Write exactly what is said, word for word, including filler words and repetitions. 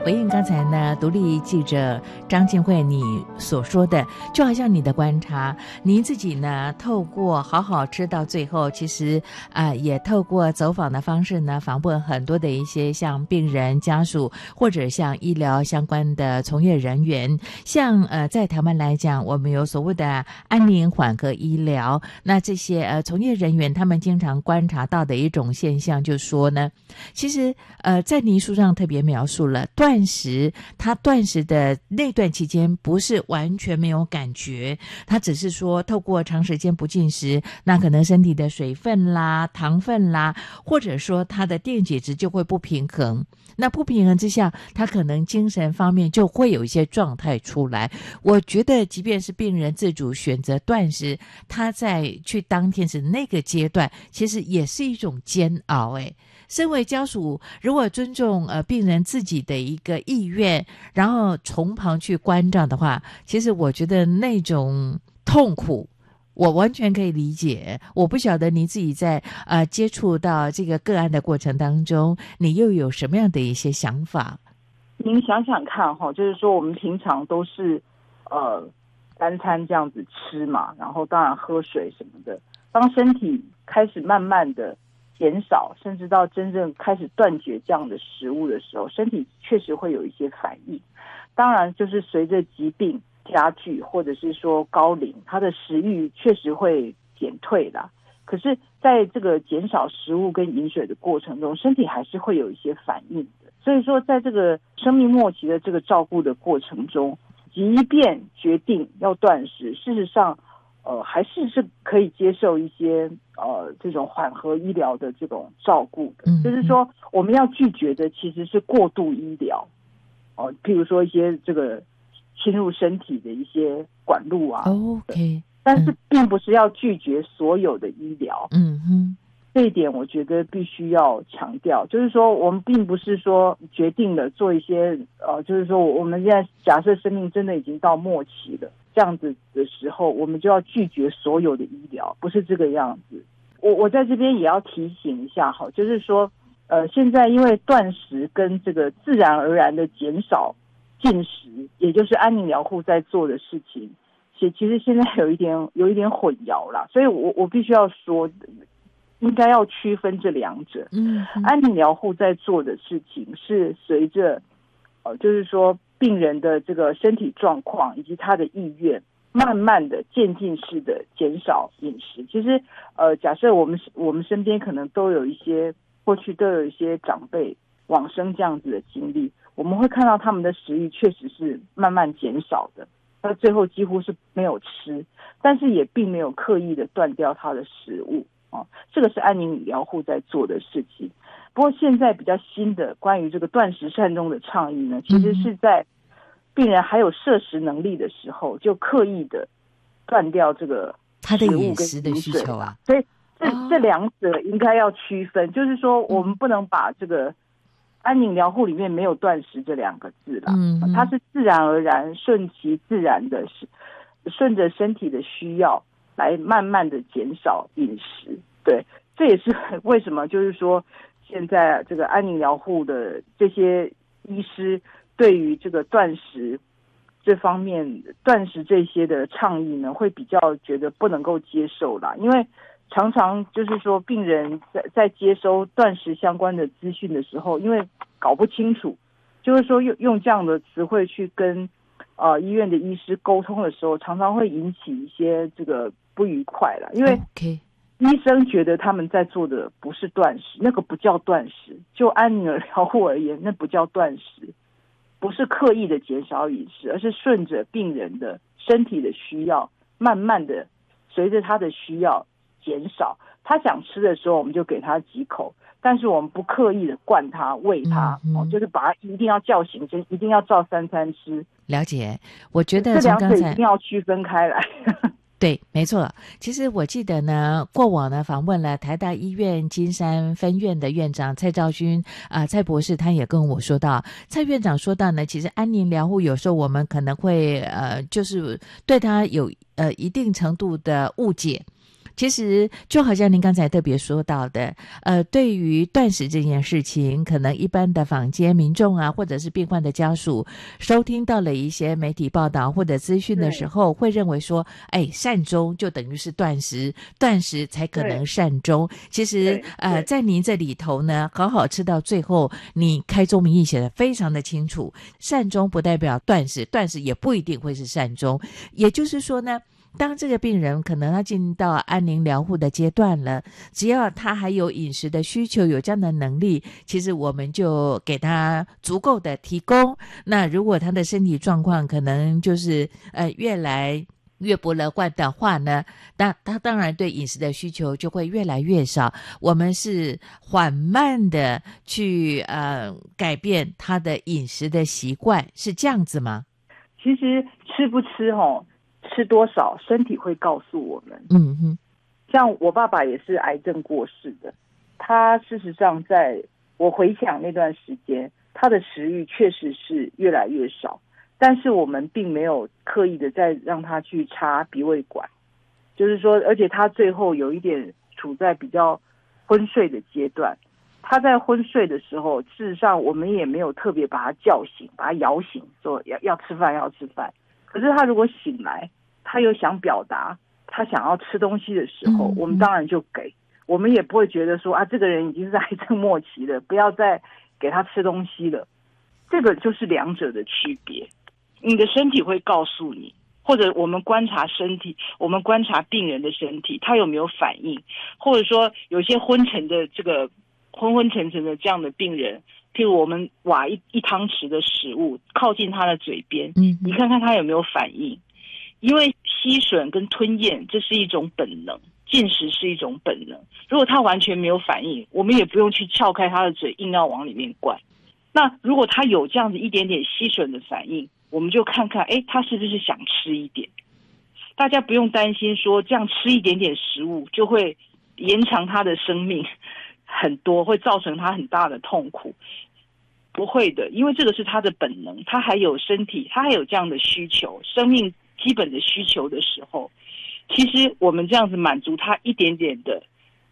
回应刚才呢，独立记者张静慧你所说的，就好像你的观察，您自己呢，透过好好吃到最后，其实啊、呃，也透过走访的方式呢，访问很多的一些像病人家属，或者像医疗相关的从业人员。像呃，在台湾来讲，我们有所谓的安宁缓和医疗，那这些呃从业人员他们经常观察到的一种现象，就是说呢，其实呃，在您书上特别描述了断食，他断食的那段期间不是完全没有感觉，他只是说透过长时间不进食，那可能身体的水分啦、糖分啦，或者说他的电解质就会不平衡。那不平衡之下，他可能精神方面就会有一些状态出来。我觉得即便是病人自主选择断食，他在去当天时那个阶段，其实也是一种煎熬。诶，身为家属，如果尊重呃病人自己的一个意愿，然后从旁去关照的话，其实我觉得那种痛苦我完全可以理解。我不晓得你自己在呃接触到这个个案的过程当中，你又有什么样的一些想法？ 您想想看哈，就是说我们平常都是呃单餐这样子吃嘛，然后当然喝水什么的。当身体开始慢慢的减少，甚至到真正开始断绝这样的食物的时候，身体确实会有一些反应。当然就是随着疾病加剧，或者是说高龄，他的食欲确实会减退啦。可是在这个减少食物跟饮水的过程中，身体还是会有一些反应的。所以说在这个生命末期的这个照顾的过程中，即便决定要断食，事实上呃还是是可以接受一些呃这种缓和医疗的这种照顾的。嗯、就是说我们要拒绝的其实是过度医疗哦、呃，譬如说一些这个侵入身体的一些管路啊。 OK， 但是并不是要拒绝所有的医疗。 嗯哼， 这一点我觉得必须要强调，就是说我们并不是说决定了做一些呃，就是说我们现在假设生命真的已经到末期了，这样子的时候，我们就要拒绝所有的医疗，不是这个样子。我我在这边也要提醒一下哈，就是说呃，现在因为断食跟这个自然而然的减少进食，也就是安宁疗护在做的事情，其其实现在有一点有一点混淆啦，所以我我必须要说，应该要区分这两者。嗯，安宁疗护在做的事情是随着呃，就是说病人的这个身体状况以及他的意愿，慢慢的渐进式的减少饮食。其实呃，假设我们我们身边可能都有一些过去都有一些长辈往生这样子的经历，我们会看到他们的食欲确实是慢慢减少的。他最后几乎是没有吃，但是也并没有刻意的断掉他的食物啊，这个是安宁疗护在做的事情。不过现在比较新的关于这个断食善终的倡议呢，其实是在病人还有摄食能力的时候，就刻意的断掉这个他的饮食的需求啊。 所以这、哦、这两者应该要区分，就是说我们不能把这个安宁疗护里面没有断食这两个字啦，嗯，它是自然而然顺其自然的，顺着身体的需要来慢慢的减少饮食。对，这也是为什么就是说现在这个安宁疗护的这些医师对于这个断食这方面断食这些的倡议呢，会比较觉得不能够接受啦，因为常常就是说病人在在接收断食相关的资讯的时候，因为搞不清楚，就是说用用这样的词汇去跟呃医院的医师沟通的时候，常常会引起一些这个不愉快啦，因为医生觉得他们在做的不是断食，那个不叫断食，就安宁疗护而言，那不叫断食，不是刻意的减少饮食，而是顺着病人的身体的需要，慢慢的随着他的需要减少，他想吃的时候我们就给他几口，但是我们不刻意的灌他喂他、嗯哦、就是把他一定要叫醒，就一定要照三餐吃。 了解，我觉得这两者一定要区分开来。 对，没错。其实我记得呢，过往呢访问了台大医院金山分院的院长蔡兆勋啊、呃，蔡博士，他也跟我说到，蔡院长说到呢，其实安宁疗护有时候我们可能会呃，就是对他有呃一定程度的误解。 其实就好像您刚才特别说到的，呃，对于断食这件事情，可能一般的坊间民众啊，或者是病患的家属，收听到了一些媒体报道或者资讯的时候，会认为说，哎，善终就等于是断食，断食才可能善终。其实，呃，在您这里头呢，好好吃到最后，你开宗明义写得非常的清楚，善终不代表断食，断食也不一定会是善终。也就是说呢，当这个病人可能他进到安宁疗护的阶段了，只要他还有饮食的需求，有这样的能力，其实我们就给他足够的提供。那如果他的身体状况可能就是呃越来越不乐观的话呢，那他当然对饮食的需求就会越来越少。我们是缓慢的去呃改变他的饮食的习惯，是这样子吗？ 其实吃不吃哦，吃多少身体会告诉我们。 嗯哼， 像我爸爸也是癌症过世的，他事实上在我回想那段时间，他的食欲确实是越来越少，但是我们并没有刻意的再让他去插鼻胃管，就是说，而且他最后有一点处在比较昏睡的阶段。他在昏睡的时候，事实上我们也没有特别把他叫醒，把他摇醒，说要要吃饭要吃饭。可是他如果醒来，他又想表达他想要吃东西的时候，嗯、我们当然就给，我们也不会觉得说啊，这个人已经是癌症末期了，不要再给他吃东西了。这个就是两者的区别。你的身体会告诉你，或者我们观察身体，我们观察病人的身体，他有没有反应，或者说有些昏沉的这个昏昏沉沉的这样的病人，譬如我们挖一一汤匙的食物靠近他的嘴边，嗯，你看看他有没有反应。因为吸吮跟吞咽这是一种本能，进食是一种本能，如果他完全没有反应，我们也不用去撬开他的嘴硬要往里面灌。那如果他有这样子一点点吸吮的反应，我们就看看诶他是不是想吃一点。大家不用担心说这样吃一点点食物就会延长他的生命很多，会造成他很大的痛苦。不会的，因为这个是他的本能，他还有身体，他还有这样的需求，生命基本的需求的时候，其实我们这样子满足他一点点的